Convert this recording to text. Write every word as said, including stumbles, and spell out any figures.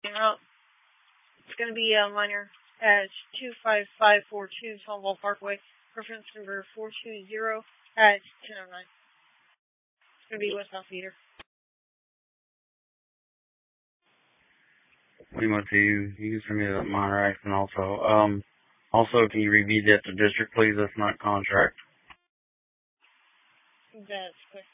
Well, it's going to be a minor at two five five four two Tomball Parkway, reference number four two zero at ten oh nine. It's going to be westbound feeder. Lima two, you can send me that minor accident also. Um, also, can you review that to district, please? That's not contract. That's clear.